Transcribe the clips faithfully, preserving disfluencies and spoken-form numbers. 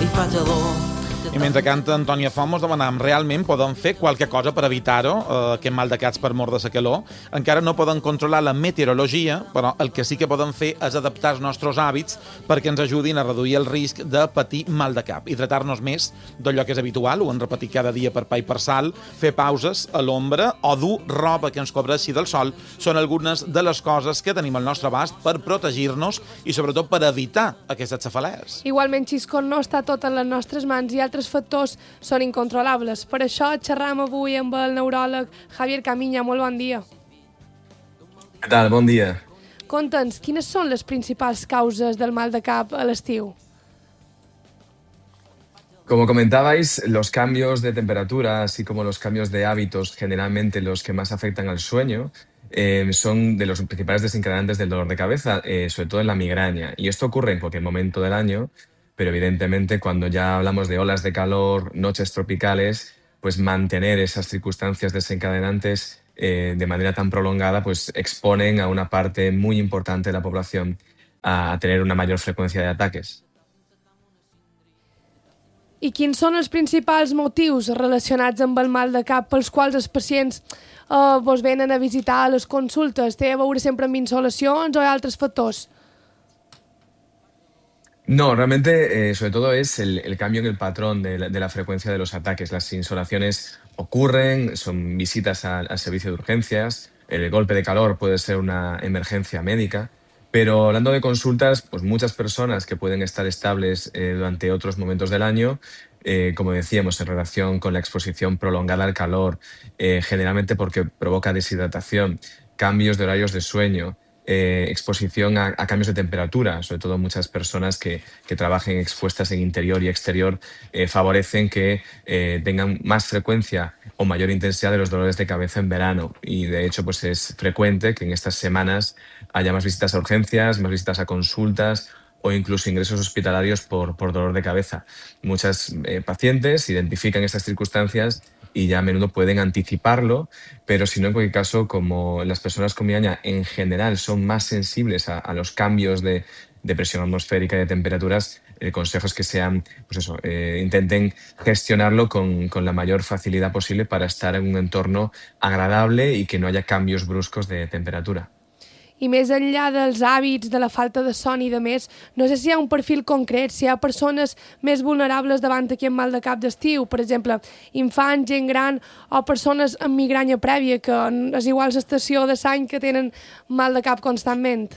i fa gelor. I mentre canta Antònia Font mos demanam, realment poden fer qualque cosa per evitar-ho, eh, aquest mal de caps per mort de la calor? Encara no poden controlar la meteorologia, però el que sí que poden fer és adaptar els nostres hàbits perquè ens ajudin a reduir el risc de patir mal de cap, hidratar-nos més d'allò que és habitual, ho hem repetit cada dia per pa i per sal, fer pauses a l'ombra o dur roba que ens cobreixi del sol són algunes de les coses que tenim al nostre abast per protegir-nos i sobretot per evitar aquestes cefalees. Igualment, Xisco, no està tot en les nostres mans i altres factors són incontrolables. Per això xerram avui amb el neuròleg Javier Camiña. Molt bon dia. ¿Qué tal? Bon dia. Conta'ns, quines són les principals causes del mal de cap a l'estiu? Como comentabais, los cambios de temperatura, así como los cambios de hábitos, generalmente los que más afectan al sueño, eh, son de los principales desencadenantes del dolor de cabeza, eh, sobre todo en la migraña. Y esto ocurre en cualquier momento del año, pero evidentemente cuando ya hablamos de olas de calor, noches tropicales, pues mantener esas circunstancias desencadenantes eh, de manera tan prolongada, pues exponen a una parte muy importante de la población a tener una mayor frecuencia de ataques. I quins són els principals motius relacionats amb el mal de cap pels quals els pacients eh, vos venen a visitar a les consultes? Té a veure sempre amb insolacions o altres factors? No, realmente, eh, sobre todo es el, el cambio en el patrón de la, de la frecuencia de los ataques. Las insolaciones ocurren, son visitas al, al servicio de urgencias, el golpe de calor puede ser una emergencia médica, pero hablando de consultas, pues muchas personas que pueden estar estables eh, durante otros momentos del año, eh, como decíamos, en relación con la exposición prolongada al calor, eh, generalmente porque provoca deshidratación, cambios de horarios de sueño, Eh, exposición a, a cambios de temperatura, sobre todo muchas personas que, que trabajen expuestas en interior y exterior, eh, favorecen que eh, tengan más frecuencia o mayor intensidad de los dolores de cabeza en verano. Y de hecho, pues es frecuente que en estas semanas haya más visitas a urgencias, más visitas a consultas o incluso ingresos hospitalarios por, por dolor de cabeza. Muchas eh, pacientes identifican estas circunstancias y ya a menudo pueden anticiparlo, pero si no, en cualquier caso, como las personas con migraña en general son más sensibles a, a los cambios de, de presión atmosférica y de temperaturas, el consejo es que sean, pues eso, eh, intenten gestionarlo con, con la mayor facilidad posible para estar en un entorno agradable y que no haya cambios bruscos de temperatura. I més enllà dels hàbits, de la falta de son i de més, no sé si hi ha un perfil concret, si hi ha persones més vulnerables davant aquest mal de cap d'estiu, per exemple, infants, gent gran o persones amb migranya prèvia, que és igual l'estació de l'any que tenen mal de cap constantment.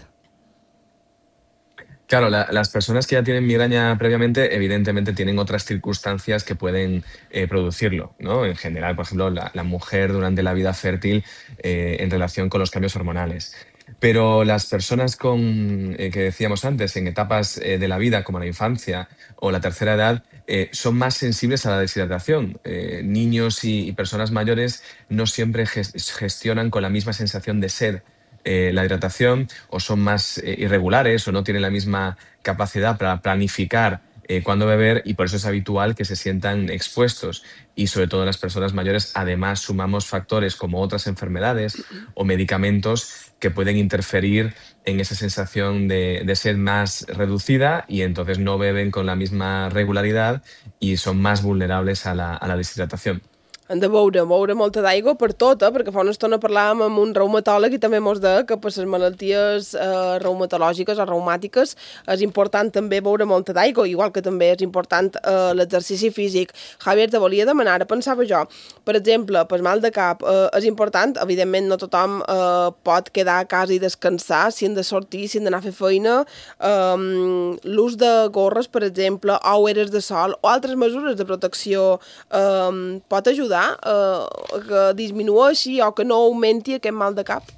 Claro, la, las personas que ya tienen migraña previamente, evidentemente tienen otras circunstancias que pueden eh, producirlo, ¿no? En general, por ejemplo, la, la mujer durante la vida fértil eh, en relación con los cambios hormonales. Pero las personas con, eh, que decíamos antes, en etapas eh, de la vida, como la infancia o la tercera edad, eh, son más sensibles a la deshidratación. Eh, niños y, y personas mayores no siempre ges- gestionan con la misma sensación de sed eh, la hidratación, o son más eh, irregulares o no tienen la misma capacidad para planificar eh, cuándo beber, y por eso es habitual que se sientan expuestos. Y sobre todo en las personas mayores, además, sumamos factores como otras enfermedades o medicamentos que pueden interferir en esa sensación de, de sed más reducida, y entonces no beben con la misma regularidad y son más vulnerables a la, a la deshidratación. Hem de beure, beure molta d'aigua per tot, eh? Perquè fa una estona parlàvem amb un reumatòleg i també mos deia que per les malalties eh, reumatològiques o reumàtiques és important també beure molta d'aigua, igual que també és important eh, l'exercici físic. Javier, te volia demanar, pensava jo, per exemple, per mal de cap, eh, és important, evidentment no tothom eh, pot quedar a casa i descansar, si han de sortir, si han d'anar a fer feina, eh, l'ús de gorres, per exemple, o ulleres de sol o altres mesures de protecció eh, pot ajudar Uh, que disminueixi o que no augmenti aquest mal de cap?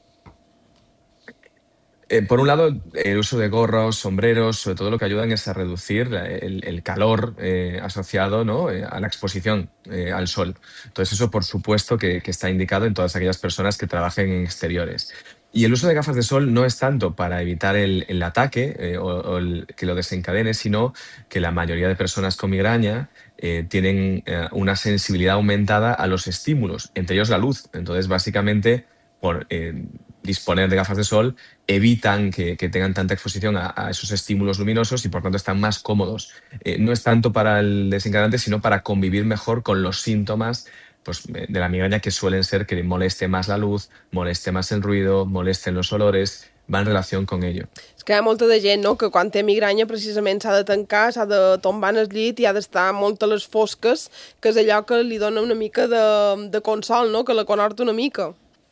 Eh, por un lado, el uso de gorros, sombreros, sobre todo lo que ayudan es a reducir el, el calor eh, asociado, ¿no?, eh, a la exposición eh, al sol. Entonces eso, por supuesto, que, que está indicado en todas aquellas personas que trabajen en exteriores. Y el uso de gafas de sol no es tanto para evitar el, el ataque eh, o, o el, que lo desencadene, sino que la mayoría de personas con migraña eh, tienen eh, una sensibilidad aumentada a los estímulos, entre ellos la luz. Entonces, básicamente, por... Eh, disponer de gafas de sol evitan que, que tengan tanta exposición a, a esos estímulos luminosos y por tanto están más cómodos. Eh, no es tanto para el desencadenante, sino para convivir mejor con los síntomas pues, de la migraña, que suelen ser que moleste más la luz, moleste más el ruido, molesten los olores, va en relación con ello. És que hi ha molta de gent, no?, que quan té migranya precisament s'ha de tancar, s'ha de tombar en el llit i ha d'estar molt a les fosques, que és allò que li dona una mica de, de consol, no?, que la conhorta una mica.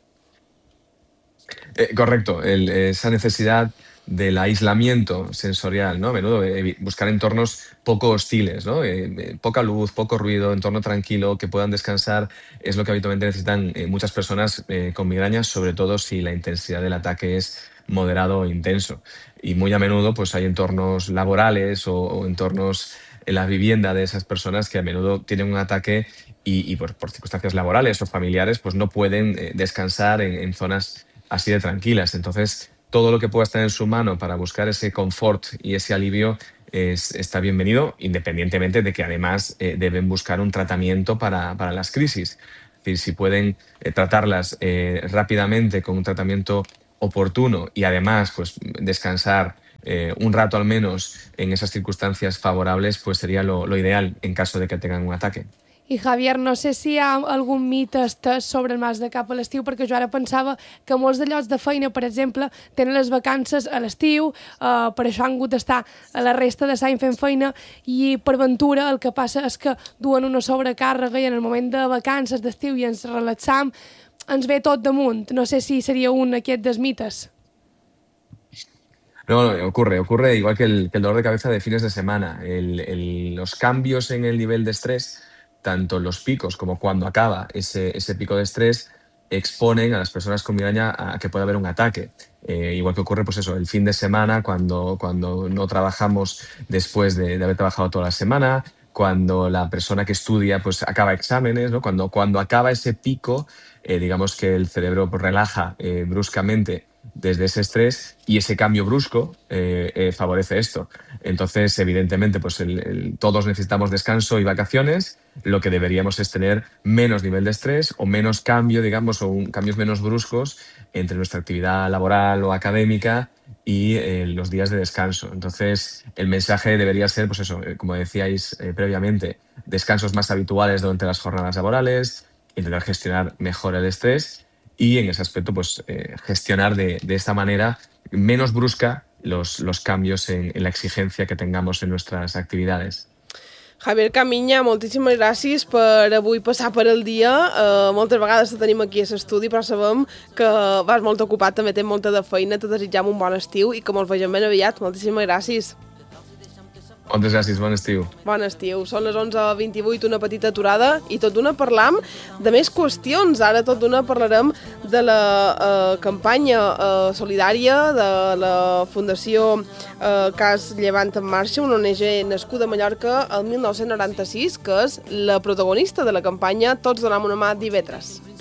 Eh, correcto, el, esa necesidad del aislamiento sensorial, ¿no? A menudo eh, buscar entornos poco hostiles, ¿no? Eh, eh, poca luz, poco ruido, entorno tranquilo, que puedan descansar, es lo que habitualmente necesitan eh, muchas personas eh, con migrañas, sobre todo si la intensidad del ataque es moderado o intenso. Y muy a menudo pues hay entornos laborales o, o entornos en la vivienda de esas personas que a menudo tienen un ataque y, y por, por circunstancias laborales o familiares pues no pueden eh, descansar en, en zonas así de tranquilas. Entonces, todo lo que pueda estar en su mano para buscar ese confort y ese alivio es, está bienvenido, independientemente de que además eh, deben buscar un tratamiento para, para las crisis. Es decir, si pueden eh, tratarlas eh, rápidamente con un tratamiento oportuno y además pues, descansar eh, un rato al menos en esas circunstancias favorables, pues sería lo, lo ideal en caso de que tengan un ataque. I Javier, no sé si hi ha algun mite estès sobre el mal de cap a l'estiu, perquè jo ara pensava que molts de llocs de feina, per exemple, tenen les vacances a l'estiu, eh, per això han hagut d'estar a la resta de l'any fent feina, i per ventura el que passa és que duen una sobrecàrrega i en el moment de vacances d'estiu i ens relaxam, ens ve tot damunt. No sé si seria un aquest dels mites. No, no, ocurre, ocurre igual que el, que el dolor de cabeza de fines de semana. El, el, los cambios en el nivel de estrés, tanto los picos como cuando acaba ese, ese pico de estrés, exponen a las personas con migraña a que pueda haber un ataque. Eh, igual que ocurre, pues eso, el fin de semana, cuando, cuando no trabajamos después de, de haber trabajado toda la semana, cuando la persona que estudia pues acaba exámenes, ¿no? Cuando, cuando acaba ese pico, eh, digamos que el cerebro pues, relaja eh, bruscamente desde ese estrés y ese cambio brusco eh, eh, favorece esto. Entonces, evidentemente, pues el, el, todos necesitamos descanso y vacaciones. Lo que deberíamos es tener menos nivel de estrés o menos cambio, digamos, o un, cambios menos bruscos entre nuestra actividad laboral o académica y eh, los días de descanso. Entonces, el mensaje debería ser, pues eso, eh, como decíais eh, previamente, descansos más habituales durante las jornadas laborales, intentar gestionar mejor el estrés y en ese aspecto pues eh, gestionar de, de esta manera menos brusca los, los cambios en, en la exigencia que tengamos en nuestras actividades. Javier Camiña, moltíssimes gràcies per avui passar per el dia. Uh, moltes vegades te tenim aquí a l'estudi, però sabem que vas molt ocupat, també tens molta de feina, te desitjam un bon estiu i que mos vegem ben aviat. Moltíssimes gràcies. Moltes gràcies, bon estiu. Bon estiu. Són les onze vint-i-vuit, una petita aturada, i tot d'una parlam de més qüestions. Ara tot d'una parlarem de la eh, campanya eh, solidària de la Fundació eh, Cas Llevant en Marxa, una O N G nascuda a Mallorca el mil nou-cents noranta-sis, que és la protagonista de la campanya Tots donem una mà divendres.